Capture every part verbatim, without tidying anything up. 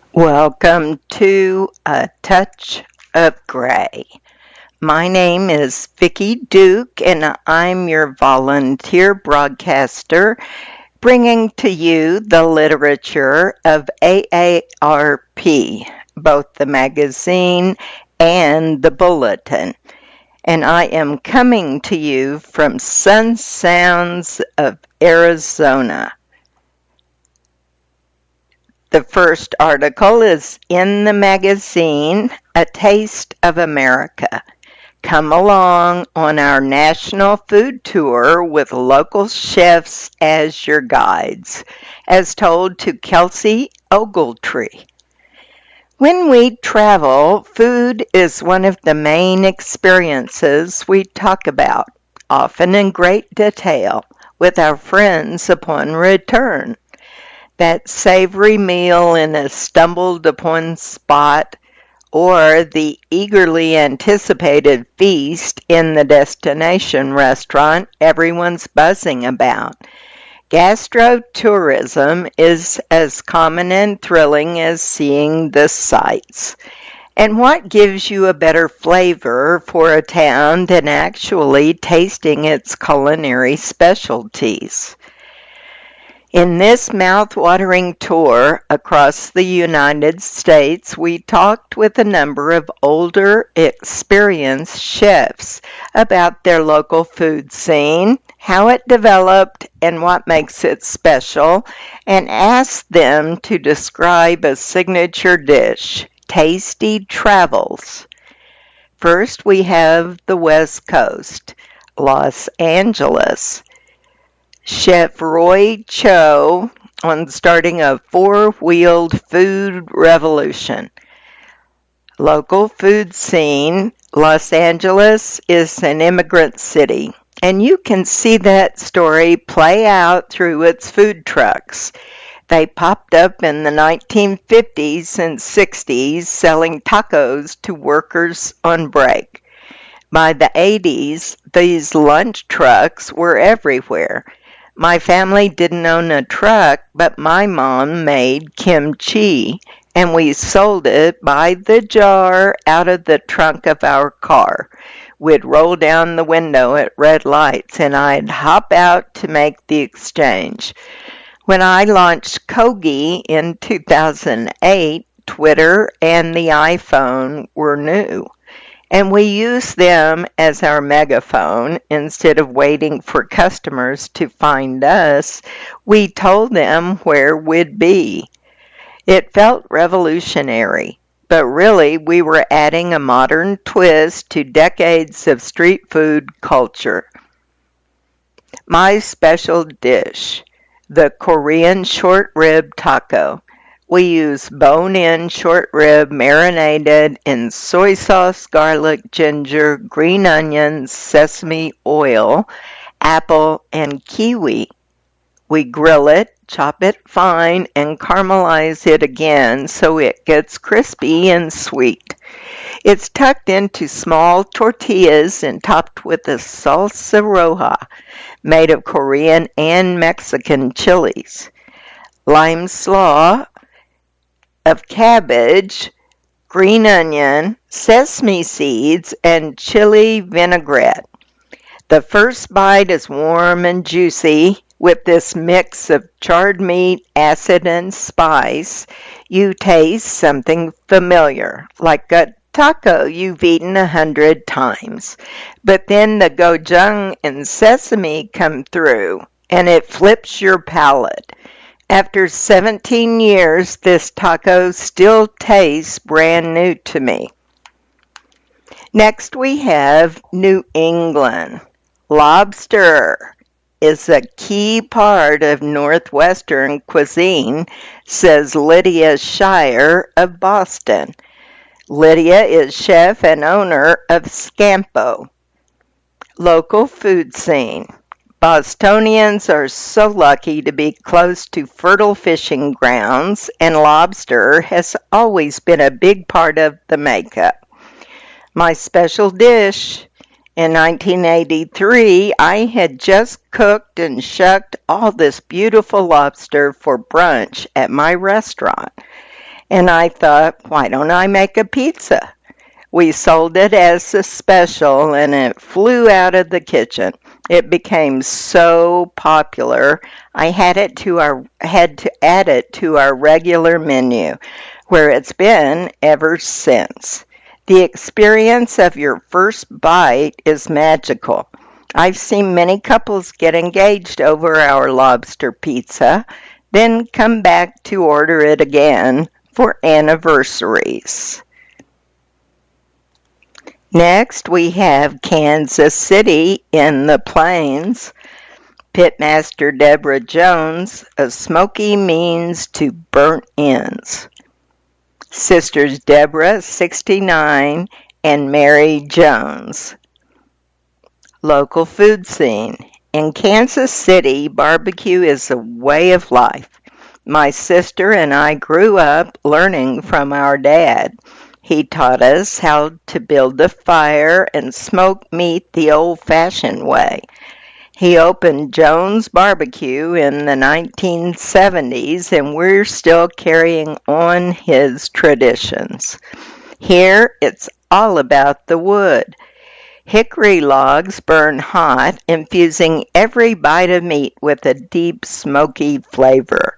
Welcome to A Touch of Gray. My name is Vicki Duke, and I'm your volunteer broadcaster, bringing to you the literature of A A R P, both the magazine and the bulletin. And I am coming to you from Sun Sounds of Arizona. The first article is in the magazine, A Taste of America. Come along on our national food tour with local chefs as your guides, as told to Kelsey Ogletree. When we travel, food is one of the main experiences we talk about, often in great detail, with our friends upon return. That savory meal in a stumbled upon spot, or the eagerly anticipated feast in the destination restaurant everyone's buzzing about. Gastrotourism is as common and thrilling as seeing the sights. And what gives you a better flavor for a town than actually tasting its culinary specialties? In this mouth-watering tour across the United States, we talked with a number of older, experienced chefs about their local food scene, how it developed, and what makes it special, and asked them to describe a signature dish, Tasty Travels. First, we have the West Coast, Los Angeles. Chef Roy Cho on starting a four-wheeled food revolution. Local food scene, Los Angeles is an immigrant city, and you can see that story play out through its food trucks. They popped up in the nineteen fifties and sixties selling tacos to workers on break. By the eighties, these lunch trucks were everywhere. My family didn't own a truck, but my mom made kimchi, and we sold it by the jar out of the trunk of our car. We'd roll down the window at red lights, and I'd hop out to make the exchange. When I launched Kogi in two thousand eight, Twitter and the iPhone were new. And we used them as our megaphone. Instead of waiting for customers to find us, we told them where we'd be. It felt revolutionary, but really we were adding a modern twist to decades of street food culture. My special dish, the Korean short rib taco. We use bone-in short rib marinated in soy sauce, garlic, ginger, green onions, sesame oil, apple, and kiwi. We grill it, chop it fine, and caramelize it again so it gets crispy and sweet. It's tucked into small tortillas and topped with a salsa roja made of Korean and Mexican chilies. Lime slaw of cabbage, green onion, sesame seeds, and chili vinaigrette. The first bite is warm and juicy. With this mix of charred meat, acid, and spice, you taste something familiar, like a taco you've eaten a hundred times. But then the gochujang and sesame come through, and it flips your palate. After seventeen years, this taco still tastes brand new to me. Next we have New England. Lobster is a key part of Northwestern cuisine, says Lydia Shire of Boston. Lydia is chef and owner of Scampo. Local food scene. Bostonians are so lucky to be close to fertile fishing grounds, and lobster has always been a big part of the makeup. My special dish. In nineteen eighty-three, I had just cooked and shucked all this beautiful lobster for brunch at my restaurant. And I thought, why don't I make a pizza? We sold it as a special and it flew out of the kitchen. It became so popular, I had it to our had to add it to our regular menu, where it's been ever since. The experience of your first bite is magical. I've seen many couples get engaged over our lobster pizza, then come back to order it again for anniversaries. Next, we have Kansas City in the Plains. Pitmaster Deborah Jones, a smoky means to burnt ends. Sisters Deborah, sixty-nine, and Mary Jones. Local food scene. In Kansas City, barbecue is a way of life. My sister and I grew up learning from our dad. He taught us how to build a fire and smoke meat the old-fashioned way. He opened Jones Barbecue in the nineteen seventies, and we're still carrying on his traditions. Here, it's all about the wood. Hickory logs burn hot, infusing every bite of meat with a deep, smoky flavor.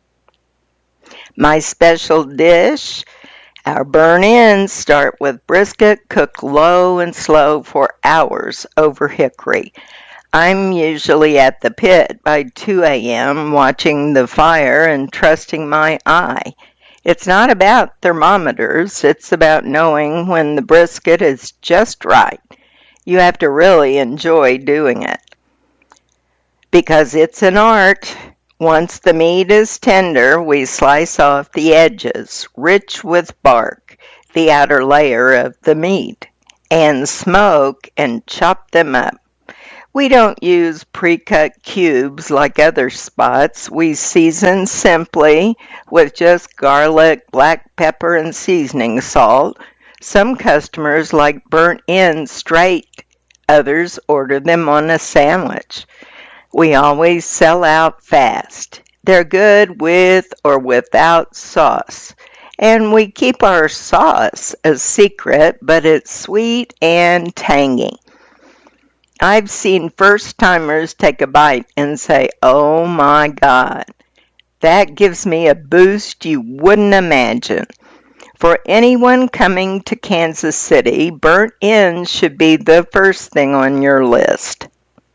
My special dish, our burn-ins start with brisket cooked low and slow for hours over hickory. I'm usually at the pit by two a.m. watching the fire and trusting my eye. It's not about thermometers, it's about knowing when the brisket is just right. You have to really enjoy doing it. Because it's an art. Once the meat is tender, we slice off the edges, rich with bark, the outer layer of the meat, and smoke and chop them up. We don't use pre-cut cubes like other spots. We season simply with just garlic, black pepper, and seasoning salt. Some customers like burnt ends straight. Others order them on a sandwich. We always sell out fast. They're good with or without sauce. And we keep our sauce a secret, but it's sweet and tangy. I've seen first-timers take a bite and say, "Oh my God, that gives me a boost you wouldn't imagine." For anyone coming to Kansas City, burnt ends should be the first thing on your list.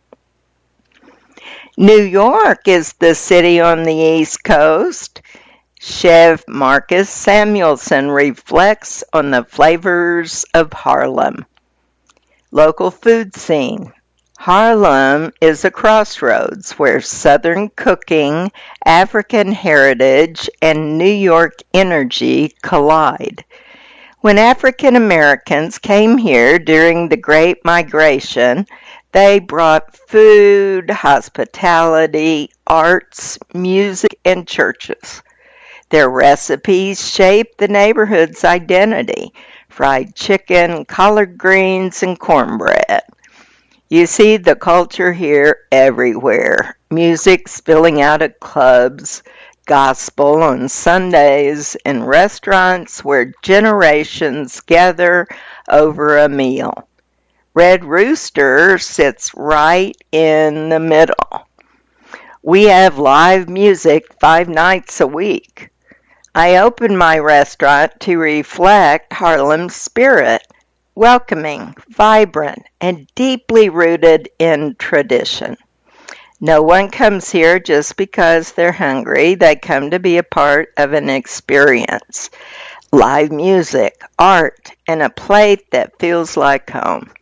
New York is the city on the East Coast. Chef Marcus Samuelson reflects on the flavors of Harlem. Local food scene. Harlem is a crossroads where Southern cooking, African heritage, and New York energy collide. When African Americans came here during the Great Migration, they brought food, hospitality, arts, music, and churches. Their recipes shaped the neighborhood's identity: fried chicken, collard greens, and cornbread. You see the culture here everywhere. Music spilling out of clubs, gospel on Sundays, and restaurants where generations gather over a meal. Red Rooster sits right in the middle. We have live music five nights a week. I opened my restaurant to reflect Harlem's spirit, welcoming, vibrant, and deeply rooted in tradition. No one comes here just because they're hungry. They come to be a part of an experience. Live music, art, and a plate that feels like home.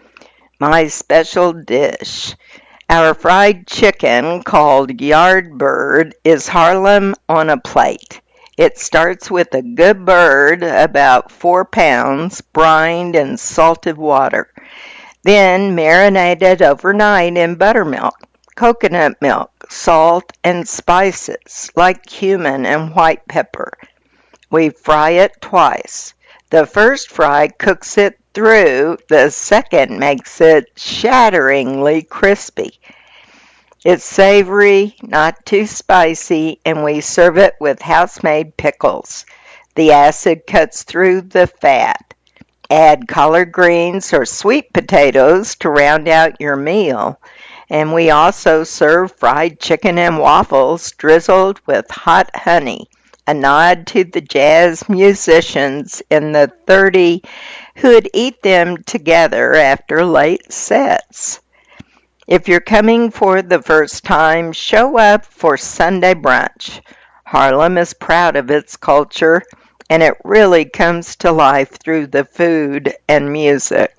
My special dish. Our fried chicken, called Yardbird, is Harlem on a plate. It starts with a good bird, about four pounds, brined in salted water, then marinated overnight in buttermilk, coconut milk, salt, and spices like cumin and white pepper. We fry it twice. The first fry cooks it through, the second makes it shatteringly crispy. It's savory, not too spicy, and we serve it with house-made pickles. The acid cuts through the fat. Add collard greens or sweet potatoes to round out your meal. And we also serve fried chicken and waffles drizzled with hot honey, a nod to the jazz musicians in the thirties who'd eat them together after late sets. If you're coming for the first time, show up for Sunday brunch. Harlem is proud of its culture, and it really comes to life through the food and music.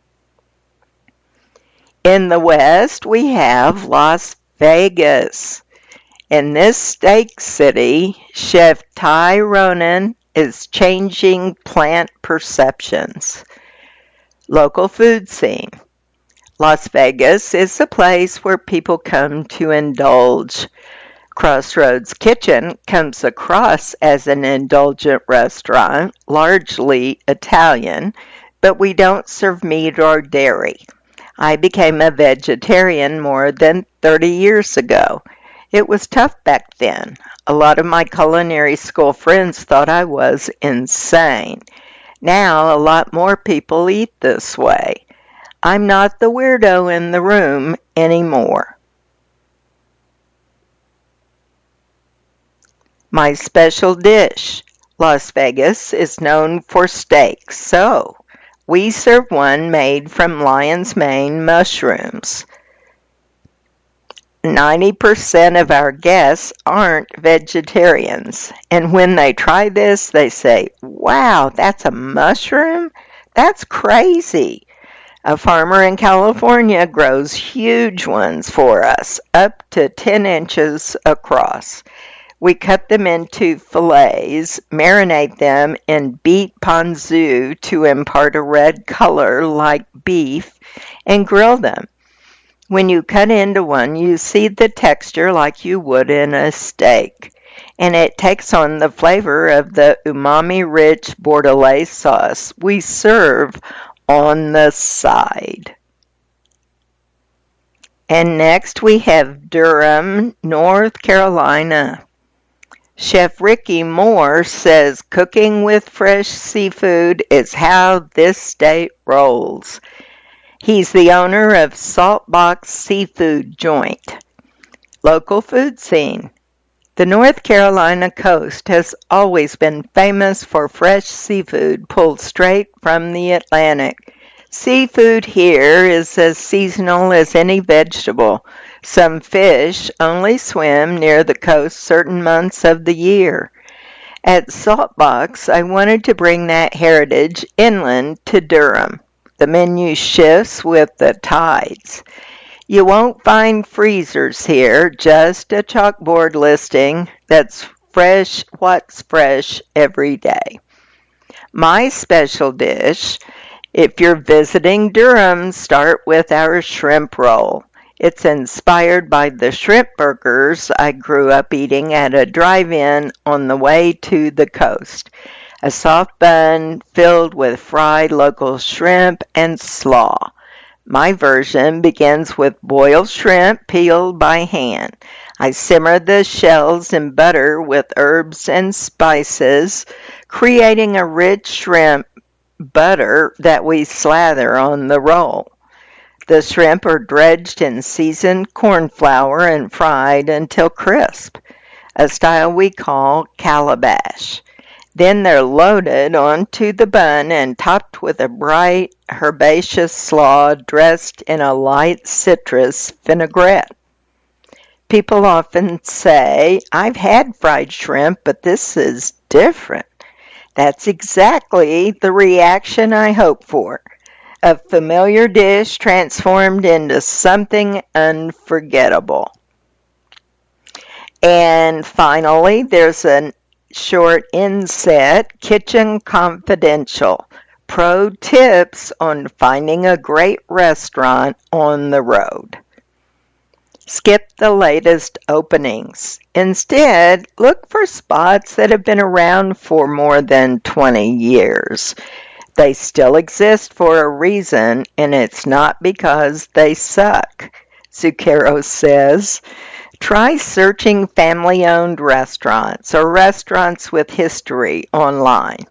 In the West, we have Las Vegas. In this steak city, Chef Ty Ronan is changing plant perceptions. Local food scene. Las Vegas is a place where people come to indulge. Crossroads Kitchen comes across as an indulgent restaurant, largely Italian, but we don't serve meat or dairy. I became a vegetarian more than thirty years ago. It was tough back then. A lot of my culinary school friends thought I was insane. Now, a lot more people eat this way. I'm not the weirdo in the room anymore. My special dish. Las Vegas is known for steaks, so we serve one made from lion's mane mushrooms. ninety percent of our guests aren't vegetarians, and when they try this, they say, "Wow, that's a mushroom? That's crazy." A farmer in California grows huge ones for us, up to ten inches across. We cut them into fillets, marinate them in beet ponzu to impart a red color like beef, and grill them. When you cut into one, you see the texture like you would in a steak, and it takes on the flavor of the umami-rich bordelaise sauce we serve on the side. And next we have Durham, North Carolina. Chef Ricky Moore says cooking with fresh seafood is how this state rolls. He's the owner of Saltbox Seafood Joint. Local food scene. The North Carolina coast has always been famous for fresh seafood pulled straight from the Atlantic. Seafood here is as seasonal as any vegetable. Some fish only swim near the coast certain months of the year. At Saltbox, I wanted to bring that heritage inland to Durham. The menu shifts with the tides. You won't find freezers here, just a chalkboard listing that's fresh, what's fresh every day. My special dish, if you're visiting Durham, start with our shrimp roll. It's inspired by the shrimp burgers I grew up eating at a drive-in on the way to the coast. A soft bun filled with fried local shrimp and slaw. My version begins with boiled shrimp peeled by hand. I simmer the shells in butter with herbs and spices, creating a rich shrimp butter that we slather on the roll. The shrimp are dredged in seasoned corn flour and fried until crisp, a style we call calabash. Then they're loaded onto the bun and topped with a bright, herbaceous slaw dressed in a light citrus vinaigrette. People often say, "I've had fried shrimp, but this is different." That's exactly the reaction I hope for. A familiar dish transformed into something unforgettable. And finally, there's a short inset, Kitchen Confidential. Pro tips on finding a great restaurant on the road. Skip the latest openings. Instead, look for spots that have been around for more than twenty years. They still exist for a reason, and it's not because they suck. Zucchero says, Try searching family-owned restaurants or restaurants with history online.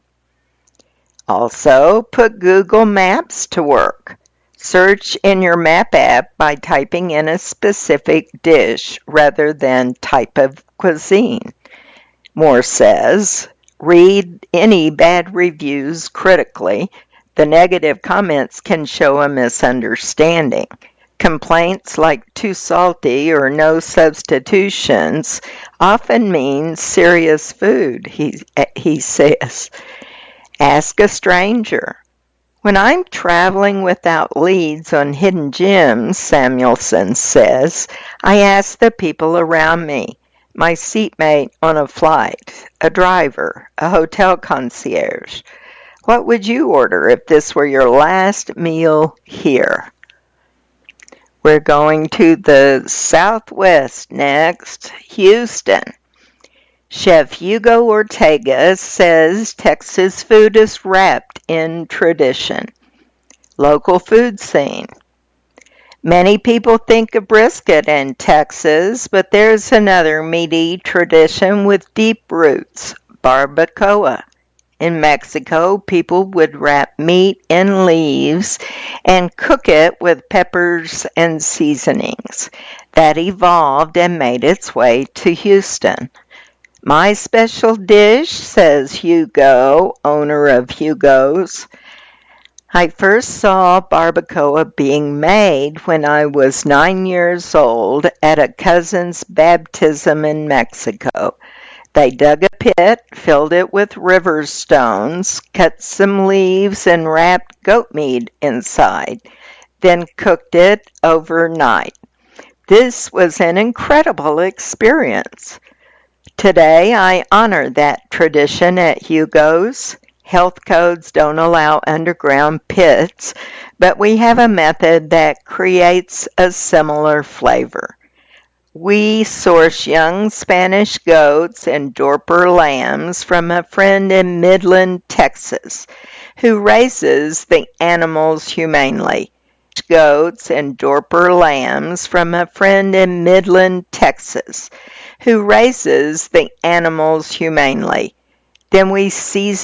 Also, put Google Maps to work. Search in your map app by typing in a specific dish rather than type of cuisine. Moore says, read any bad reviews critically. The negative comments can show a misunderstanding. Complaints like too salty or no substitutions often mean serious food, he, he says. Ask a stranger. When I'm traveling without leads on hidden gems, Samuelson says, I ask the people around me, my seatmate on a flight, a driver, a hotel concierge, what would you order if this were your last meal here? We're going to the Southwest next, Houston. Chef Hugo Ortega says Texas food is wrapped in tradition. Local food scene. Many people think of brisket in Texas, but there's another meaty tradition with deep roots, barbacoa. In Mexico, people would wrap meat in leaves and cook it with peppers and seasonings. That evolved and made its way to Houston. My special dish, says Hugo, owner of Hugo's. I first saw barbacoa being made when I was nine years old at a cousin's baptism in Mexico. They dug a pit, filled it with river stones, cut some leaves, and wrapped goat meat inside, then cooked it overnight. This was an incredible experience. Today, I honor that tradition at Hugo's. Health codes don't allow underground pits, but we have a method that creates a similar flavor. We source young Spanish goats and Dorper lambs from a friend in Midland, Texas, who raises the animals humanely. Goats and Dorper lambs from a friend in Midland, Texas, who raises the animals humanely. Then we season